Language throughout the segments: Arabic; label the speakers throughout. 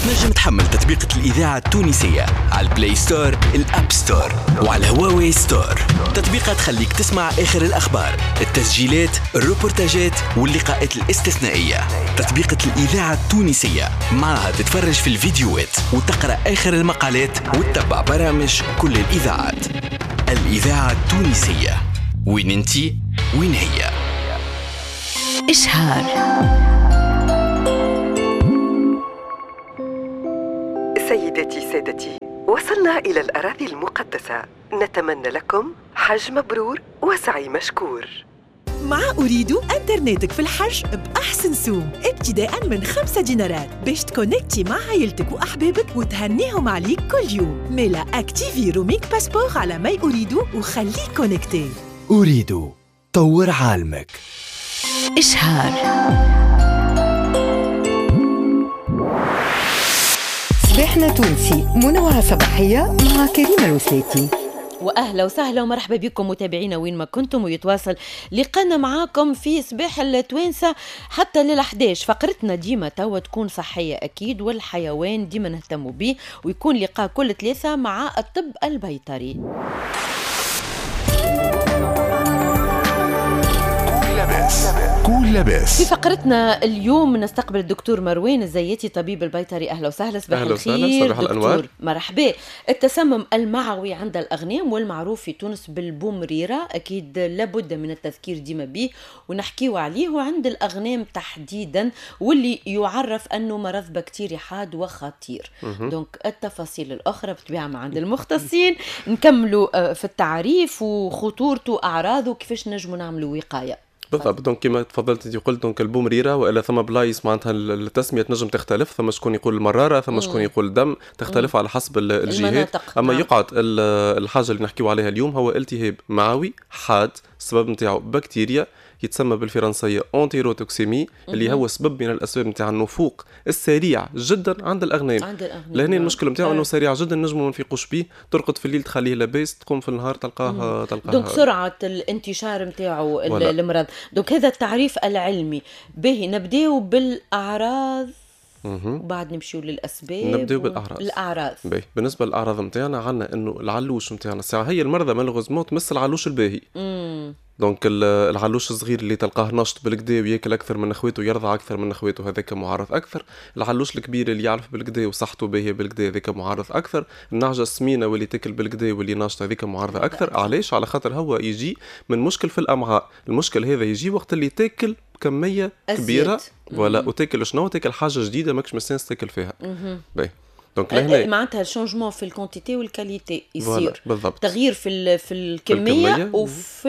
Speaker 1: تنجم تحمل تطبيقة الإذاعة التونسية على البلاي ستور، الأب ستور، وعلى هواوي ستور. تطبيقات تخليك تسمع آخر الأخبار، التسجيلات، الروبورتاجات واللقاءات الاستثنائية. تطبيقة الإذاعة التونسية معها تتفرج في الفيديوهات وتقرأ آخر المقالات وتتبع برامج كل الإذاعات. الإذاعة التونسية، وين انتي وين هي.
Speaker 2: إشهار.
Speaker 3: سيدتي سادتي، وصلنا إلى الأراضي المقدسة. نتمنى لكم حج مبرور وسعي مشكور.
Speaker 4: مع أريدو أنترنتك في الحج بأحسن سوم ابتداء من 5 دينارات باش تكونكتي مع عائلتك وأحبابك وتهنيهم عليك كل يوم. ميلا أكتيفي روميك باسبور على ماي أريدو وخليك كونكتي.
Speaker 5: أريدو، طور عالمك.
Speaker 2: إشهار. صباحنا تونسي، منوعة صباحية مع كريمة الوسلاتي.
Speaker 6: واهلا وسهلا ومرحبا بكم متابعينا وين ما كنتم، ويتواصل لقانا معاكم في صباح التوانسه حتى لل11. فقرتنا ديما توا تكون صحيه اكيد، والحيوان ديما نهتموا به، ويكون لقاء كل 3 مع الطب البيطري.
Speaker 5: كل لاباس.
Speaker 6: في فقرتنا اليوم نستقبل الدكتور مروان الزياتي طبيب البيطري. اهلا وسهلا. صباح الخير
Speaker 7: صباح الانوار.
Speaker 6: مرحبا. التسمم المعوي عند الاغنام والمعروف في تونس بالبومريره، اكيد لابد من التذكير ديما به ونحكيو عليه، وعند الاغنام تحديدا، واللي يعرف انه مرض بكتيري حاد وخطير. دونك التفاصيل الاخرى بتبيع مع عند المختصين. نكملوا في التعريف وخطورته، اعراضه، وكيفاش نجموا نعملوا وقايه.
Speaker 7: بالضبط. دونك كما تفضلت انت قلت، دونك البومريره والا ثم بلايص معناتها التسميه تنجم تختلف، ثم شكون يقول المراره، ثم شكون يقول دم، تختلف على حسب الجهات. اما يقعد الحاجه اللي نحكيو عليها اليوم هو التهاب معوي حاد، السبب نتاعو بكتيريا يتسمى بالفرنسيه انتيروتوكسيمي، اللي هو سبب من الاسباب نتاع النفوق السريع جدا عند الاغنام. لهنا المشكله نتاعو انه سريع جدا، نجموا ما نفيقوش بيه، ترقد في الليل تخليه لاباس، تقوم في النهار تلقاه
Speaker 6: دونك سرعه الانتشار نتاعو المرض. دونك هذا التعريف العلمي. باهي نبداو بالاعراض وبعد نمشيو للاسباب.
Speaker 7: نبداو بالاعراض. باهي بالنسبه للاعراض نتاعنا عندنا انه العلوش نتاعنا الساعه هي المرضى مالغوزمون تمس العلوش الباهي. دونك العلوش الصغير اللي تلقاه نشط بالكدا وياكل اكثر من اخواته، يرضع اكثر من اخواته، هذاك معرض اكثر. العلوش الكبير اللي يعرف بالكدا وصحته باهيه بالكدا، هذاك معرض اكثر. النعجه السمينه واللي تاكل بالكدا واللي ناشطه، هذيك معرضه اكثر. علاش؟ على خاطر هو يجي من مشكل في الامعاء. المشكل هذا يجي وقت اللي تاكل كميه كبيره ولا وتاكل شنو، تاكل حاجه جديده ماكش مستانس تاكل فيها. باهي دونك لهنا
Speaker 6: معناتها الشونجمون في الكونتيتي والكاليتي يصير.
Speaker 7: بالضبط.
Speaker 6: تغيير في الكميه وفي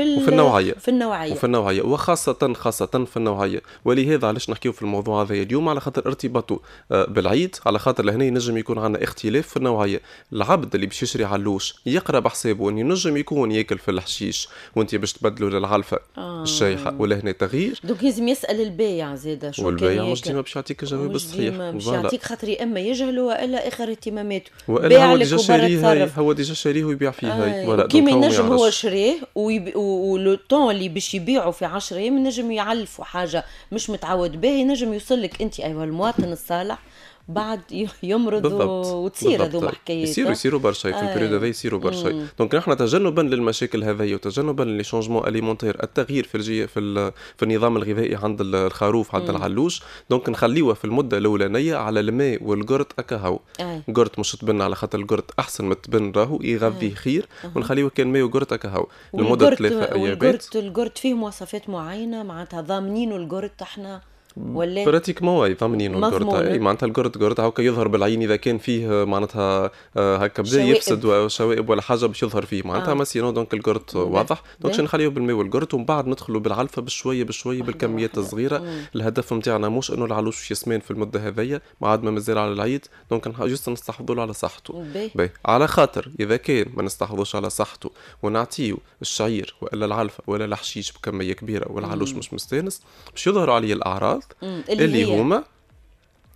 Speaker 6: النوعيه
Speaker 7: وخاصه في النوعيه. ولهذا علاش نحكيو في الموضوع هذا اليوم، على خاطر ارتباطه بالعيد، على خاطر لهنا ينجم يكون عندنا اختلاف في النوعيه. العبد اللي باش يشري علوش يقرا بحسابه انه ينجم يكون ياكل في الحشيش وانت باش تبدلوا للعلفه الشايحه، ولهنا تغيير.
Speaker 6: دونك لازم يسال البايع زاده شو كان،
Speaker 7: والبايع مش ديما باش يعطيك الجواب الصحيح،
Speaker 6: مش يعطيك خاطر يا اما يجهل والا اخر اهتماماته،
Speaker 7: والا هو ديجا شاريه، هو ديجا شاريه ويبيع فيه هاي. ولا
Speaker 6: كيما ينجم هو شريه ولو طون اللي باش يبيعوا في 10 ايام ينجم يعلفوا حاجه مش متعود بها، ينجم يوصل لك انت ايها المواطن الصالح بعد يمرض وتصير هذو حكايات.
Speaker 7: يصيروا برشا في البريود هذا، يصيروا برشا. دونك نحن تجنبا للمشاكل هذه وتجنبا لي شونجمون اليمونتير، التغيير في النظام الغذائي عند الخروف، عند العلوش. دونك نخليوه في المده الاولانيه على الماء والقرط اكاهو. قرط مش تبن، على خاطر القرط احسن من تبن، راهو يغذيه خير. ونخليوه كان ماء وقرط اكاهو لمده 3 ايام.
Speaker 6: القرط فيه مواصفات معينه معناتها ضامنين القرط احنا ولا
Speaker 7: براتيكمون واي ضامنين القرط. اي معناتها القرط هاكا يظهر بالعين اذا كان فيه معناتها هكا بدا يفسد شوائب ولا حاجه باش يظهر فيه معناتها ما سينو. دونك القرط واضح. دونك نخليوه بالماء والقرط، ومن بعد ندخلوا بالعلفه بشويه بالكميات الصغيره. الهدف نتاعنا مش انه العلوش يسمن في المده هذيا، ما عاد ما مازال على العيد. دونك جوست نستحفظوا له على صحته. باهي على خاطر اذا كان ما نستحفظوش على صحته ونعطيه الشعير ولا العلفه ولا الحشيش بكميه كبيره والعلوش مش مستانس، باش يظهروا عليه الاعراض اللي هما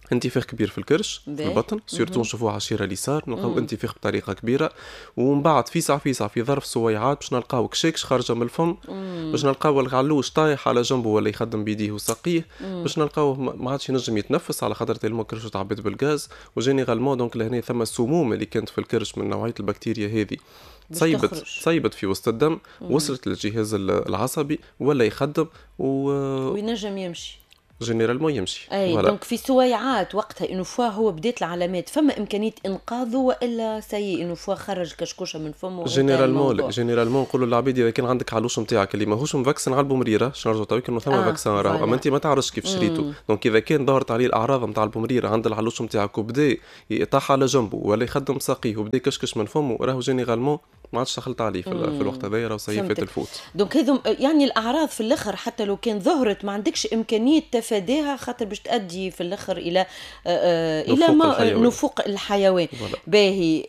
Speaker 7: انتفاخ كبير في الكرش في البطن سيرتو نشوفوه على الشيره اليسار نلقاو انتفاخ بطريقه كبيره، ومن بعد في ظرف سويعات باش نلقاو كشاكش خارجه من الفم، باش نلقاو العلوش طايح على جنبه ولا يخدم بيديه وساقيه، باش نلقاو ما عادش ينجم يتنفس على خاطر تلمو كرشو تعبت بالغاز، وجينيرالمون دونك لهنا ثم السموم اللي كانت في الكرش من نوعيه البكتيريا هذه تصيبت في وسط الدم، وصلت للجهاز العصبي ولا يخدم
Speaker 6: وينجم يمشي
Speaker 7: جينيرالمون يمشي.
Speaker 6: اي دونك في سويعات وقتها انه فوا هو بدات العلامات فما امكانيه انقاذه والا سي انه فوا خرج كشكوشه من فمه؟
Speaker 7: جينيرالمون نقولوا للعباد اذا كان عندك علوش نتاعك اللي ماهوش مفكسن على البومريره باش نرجعوا تويك انه ثم فاكسان راهو، اما انت ما تعرفش كيف شريته، دونك اذا كان ظهرت عليه الاعراض نتاع البومريره عند العلوش نتاعك وبدا يطيح على جنبه ولا يخدم ساقيه وبدا كشكش من فمه، راهو جينيرالمون ما عادش دخلت عليه في الوقت هذايا، راهو سيفات الفوت.
Speaker 6: دونك هذم يعني الاعراض في الاخر حتى لو كان ظهرت ما عندكش امكانيه تفاديها خاطر باش تؤدي في الاخر الى نفوق الحيوان. باهي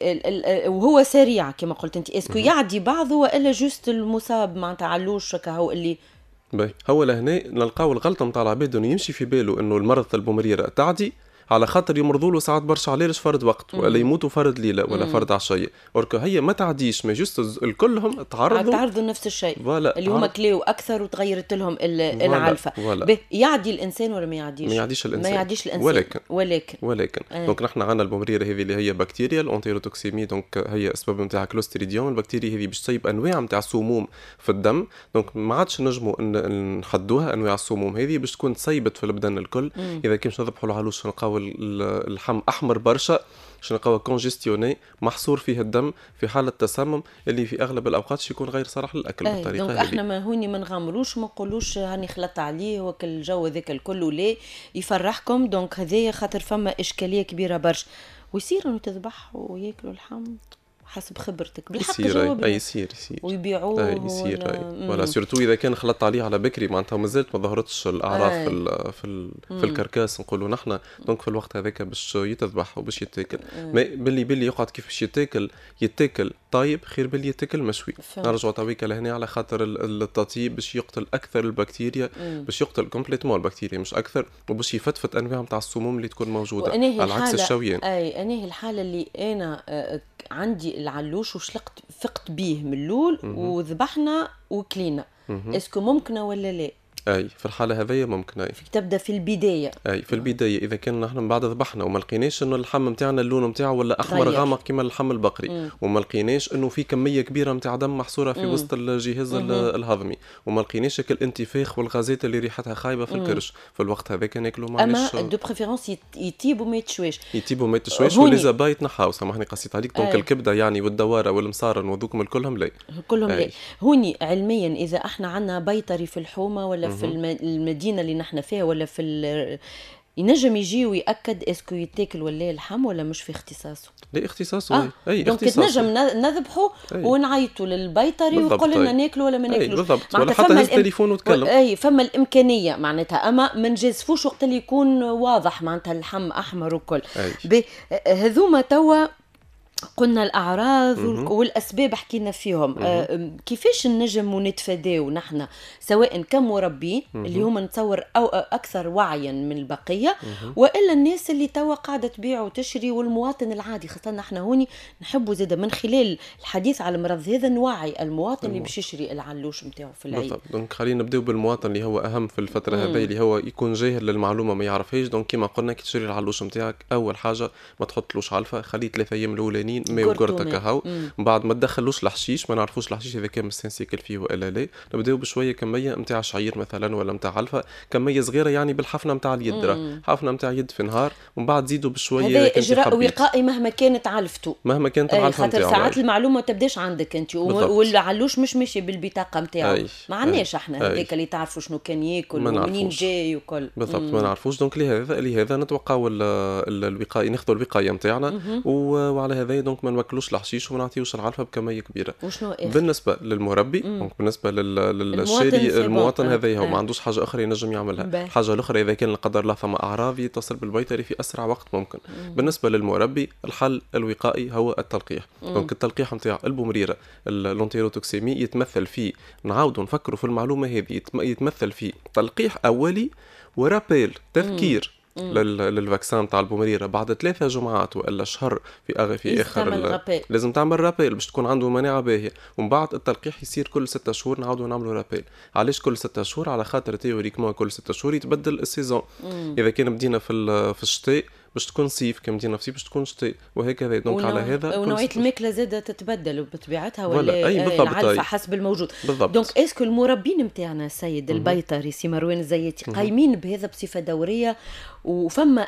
Speaker 6: وهو سريع كما قلت انت، اسكو يعدي بعضه والا جوست المصاب معناتها علوش كهو اللي
Speaker 7: باهي هو لهنا نلقاو الغلطه نتاع العباد انه يمشي في باله انه المرض البومريره تعدي على خاطر يمرضوا له ساعات برشا علاش فرد وقت ولا يموتوا فرد ليله ولا فرد عشيه، وركو هي ما تعديش، ما جوست الكلهم تعرضوا
Speaker 6: نفس الشيء اللي هما كلاو اكثر وتغيرت لهم العلفه. يعدي الانسان ولا ما يعديش؟
Speaker 7: ما يعديش الانسان ولكن دونك نحن عندنا البومريره هذه اللي هي بكتيريا الانتيروتوكسيمي، دونك هي السبب نتاعها كلوستريديوم، البكتيريا هذه باش تصيب انواع نتاع سموم في الدم، دونك ما عادش نجموا نحدوها انواع السموم هذه باش تكون تصيبت في البدن الكل. اذا كان باش نذبحوا العلوش نلقاو اللحم احمر برشا، باش نلقاوه كونجستيوني محصور فيه الدم في حاله تسمم اللي في اغلب الاوقات يكون غير صالح للاكل بالطريقه هذه.
Speaker 6: دونك احنا ما هوني ما نغامروش ما نقولوش هاني خلطت عليه وكل الجو ذاك الكل لا يفرحكم، دونك هذايا خاطر فما اشكاليه كبيره برشا. ويصير انه تذبح وياكلوا اللحم حسب خبرتك بالحق
Speaker 7: يصير
Speaker 6: ويبيعوه
Speaker 7: يصير ولا سورتو اذا كان خلطت عليه على بكري معناتها مازالت ما ظهرتش الاعراض في الكركاس نقولوا نحن، دونك في الوقت هذاك باش يتذبح وباش يتاكل باللي يقعد كيف باش يتاكل طيب خير باللي يتاكل مشوي. نرجع تويك لهنا على خاطر التطيب باش يقتل اكثر البكتيريا، باش يقتل كومبليتمون البكتيريا مش اكثر، وباش يفتفت انواع نتاع السموم اللي تكون موجوده على عكس الشويان.
Speaker 6: انهي الحاله اللي انا عندي العلوش فقت بيه من اللول وذبحنا وكلينا، اسكو ممكنه ولا لا؟
Speaker 7: في الحاله هذيا ممكن فيك
Speaker 6: تبدا في البدايه
Speaker 7: في البدايه اذا كان نحن من بعد ذبحنا وما لقيناش انه اللحم نتاعنا اللون نتاعو ولا احمر غامق كما اللحم البقري، وما لقيناش انه في كميه كبيره نتاع دم محصوره في وسط الجهاز الهضمي، وما لقيناش الانتفاخ والغازات اللي ريحتها خايبه في الكرش، في الوقت هذاك ناكلوا معليش
Speaker 6: اما دو بريفيرونس يطيبوا ما
Speaker 7: يتشويش ولا زبايت نحاو سامحني قصيت عليك، دونك الكبده يعني والدواره والمصارن وذوكم الكلهم لا
Speaker 6: هوني علميا اذا احنا عندنا بيطري في الحومه ولا في المدينه اللي نحن فيها ولا في ينجم يجي ويأكد اسكو يتاكل ولا اللحم ولا مش في اختصاصه؟
Speaker 7: لا اختصاصه
Speaker 6: دونك نجم نذبحه ونعيطوا للبيطري ويقول لنا ناكل ولا ما ناكلوش
Speaker 7: بالضبط، ولا حتى هز التليفون وتكلم
Speaker 6: فما الامكانيه معناتها، اما ما نجازفوش وقت اللي يكون واضح معناتها اللحم احمر وكل هذوما توا قلنا الأعراض والأسباب حكينا فيهم. كيفاش نجم ونتفاداو نحن سواء كمربي اللي هم نتصور أو أكثر وعيا من البقية وإلا الناس اللي توا قاعدة تبيع وتشري والمواطن العادي، خاصة نحن هوني نحبوا زيادة من خلال الحديث على المرض هذا نوعي المواطن اللي باش يشري العلوش متاعه في العيد.
Speaker 7: دونك خلينا نبداو بالمواطن اللي هو أهم في الفترة هذه اللي هو يكون جاهل للمعلومة ما يعرفهاش. دونك كما قلنا كي تشري العلوش متاعك أول حاجة ما تحطلوش علفة، خليه 3 أيام الأولانيين ما وقرتك هاو، بعد ما تدخلوش الحشيش، ما نعرفوش الحشيش اذا كان مستنسيكل فيه ولا لا، نبداو بشويه كميه نتاع شعير مثلا ولا نتاع علفه، كميه صغيره يعني بالحفنه نتاع اليد، حفنه نتاع يد في نهار، ومن بعد زيدوا بشويه.
Speaker 6: هذا اجراء وقائي مهما كانت علفته،
Speaker 7: مهما كانت العلفه
Speaker 6: نتاعو، خاطر ساعات المعلومه ما تبداش عندك انت والعلوش مش ماشي بالبطاقه نتاعو، ما عندناش احنا هذاك اللي تعرفوا شنو كان ياكل ومنين جاي وكل
Speaker 7: بالضبط ما نعرفوش. دونك لهذا نتوقعوا الوقايه، ناخذوا الوقايه نتاعنا وعلى هذا دونك ما نوكلوش الحشيش وما نعطيوش العلفه بكميه كبيره. بالنسبه للمربي بالنسبه للشاري المواطن هذا هو ما عندوش حاجه اخرى ينجم يعملها. الحاجه الاخرى اذا كان لا قدر الله فما اعراض يتصل بالبيطري في اسرع وقت ممكن. بالنسبه للمربي الحل الوقائي هو التلقيح. دونك التلقيح نتاع البومريره الانتيروتوكسيمي يتمثل في، نعاودوا نفكروا في المعلومه هذه، يتمثل في تلقيح اولي ورابيل تذكير للفاكسان تاع البومريره بعد 3 جمعات والا شهر في اخر لازم تعمل رابيل باش تكون عنده مناعه باهيه، ومن بعد التلقيح يصير كل 6 شهور نعاودوا نعملوا رابيل. علاش كل 6 شهور؟ على خاطر تيوريكمون كل 6 شهور يتبدل السيزون. اذا كان بدينا في الشتاء باش تكون صيف، كم بدينا في صيف باش تكون شتاء، وهكذا. دونك على هذا
Speaker 6: ونوعيه الماكله زاده تتبدل بطبيعتها ولا العلفه حسب الموجود. دونك اسكو المربين نتاعنا السيد البيطري سي مروان الزياتي قايمين بهذا بصفه دوريه، وفما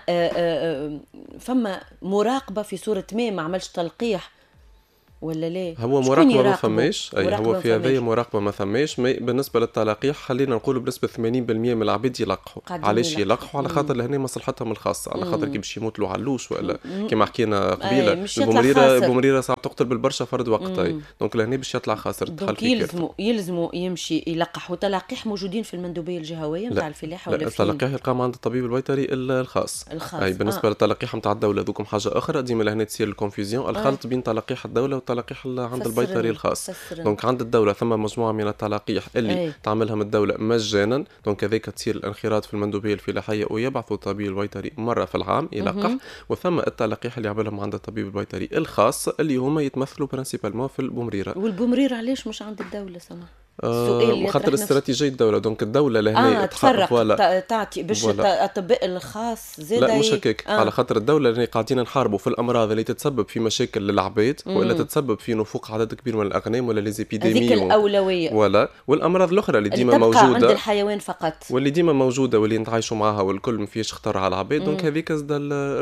Speaker 6: مراقبه في صوره ما عملش تلقيح ولا لا؟
Speaker 7: هو مراقبه ما فماش، اي هو في هذه مراقبه ما فماش. بالنسبه للتلقيح خلينا نقولوا بنسبه 80% من العباد يلقحوا. علاش يلقحوا؟ على خاطر لهنا مصلحتهم الخاصه، على خاطر كي باش يموت له علوش ولا كما حكينا قبيله البومريره صعب تقتل بالبرشا فرد وقت. دونك لهنا باش يطلع خاسر.
Speaker 6: دونك يلزموا يمشي يلقح. وتلقيح موجودين في المندوبيه الجهويه نتاع الفلاحه ولا فين؟ التلقيح
Speaker 7: يقام عند الطبيب البيطري الخاص. اي بالنسبه للتلقيح نتاع الدوله ذوكم حاجه اخرى. ديما لهنا تصير الكونفيزيون، الخلط بين تلقيح الدوله تلقيح عند البيطري الخاص. دونك عند الدولة ثم مجموعة من التلقيح اللي تعملها من الدولة مجانا. دونك هذيك تصير الانخراط في المندوبية الفلاحية ويبعثوا الطبيب البيطري مرة في العام يلقح. وثم التلقيح اللي يعملهم عند الطبيب البيطري الخاص اللي هما يتمثلوا برانسيبالمون في البومريرة.
Speaker 6: والبومريرة علاش مش عند الدولة سما؟
Speaker 7: خاطر استراتيجية الدولة. دونك الدولة لهنا
Speaker 6: تفرق تعطي باش الأطباء الخاص زاد.
Speaker 7: لا مش هكاك، على خاطر الدولة اللي قاعدين نحاربوا في الأمراض اللي تتسبب في مشاكل للعباد ولا تتسبب في نفوق عدد كبير من الأغنام ولا ليزيبيديمي.
Speaker 6: هذيك الأولوية.
Speaker 7: ولا والأمراض الأخرى اللي ديما موجودة
Speaker 6: عند الحيوان فقط،
Speaker 7: واللي ديما موجودة واللي نتعايشوا معها والكل ما فيش خطر على العباد. دونك هذيك زاد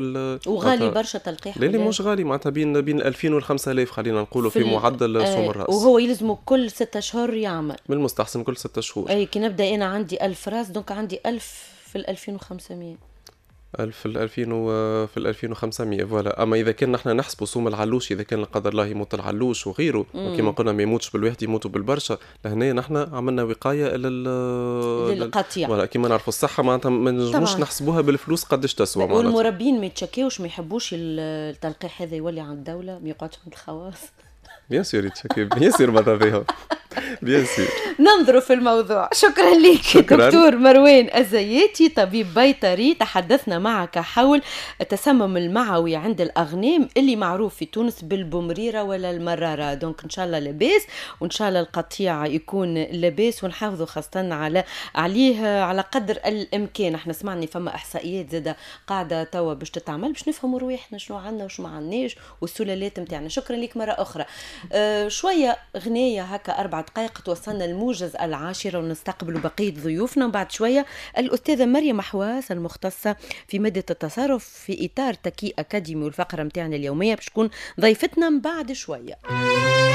Speaker 6: وغالي برشا تلقيح.
Speaker 7: لا مش غالي، معناتها بين 2000 و 5000 خلينا نقولوا في معدل سوم الرأس.
Speaker 6: وهو يلزمه كل 6 شهور يعمل
Speaker 7: من المستحسن كل 6 شهور.
Speaker 6: اي كي نبدا انا عندي 1000 راس، دونك عندي 1000 في 2500
Speaker 7: 1000 في 2500 فوالا. اما اذا كان نحن نحسبوا سوم العلوش، اذا كان لا قدر الله يموت العلوش وغيره وكما قلنا ما يموتش بالواحد يموتوا بالبرشا، لهنا نحن عملنا وقايه
Speaker 6: للقطيع.
Speaker 7: ولا كما نعرفوا الصحه معناتها ما نجموش نحسبوها بالفلوس قداش تسوى.
Speaker 6: والمربين ما يتشكيوش، ما يحبوش التلقيح هذا يولي عند الدوله، ما يقعدش عند الخواص.
Speaker 7: بيان سور يتشكي، بيان سور ماذا بها بيان سور.
Speaker 6: ننظروا في الموضوع. شكرا لك دكتور مروان الزياتي طبيب بيطري. تحدثنا معك حول التسمم المعوي عند الأغنام اللي معروف في تونس بالبومريرة ولا المرارة. دونك إن شاء الله لاباس، وإن شاء الله القطيع يكون لاباس، ونحافظوا خاصة عليه على قدر الإمكان. احنا سمعني فما إحصائيات زادة قاعدة توا باش تتعمل باش نفهموا رواحنا شنو عندنا وشو ما عندناش والسلالات متاعنا. شكرا لك مرة أخرى. شوية غنية هكا 4 دقائق توصلنا الموجز 10 ونستقبل بقية ضيوفنا. بعد شوية الأستاذة مريم حواس المختصة في مادة التصرف في إطار تكي أكاديمي، والفقرة متاعنا اليومية باش تكون ضيفتنا من بعد شوية.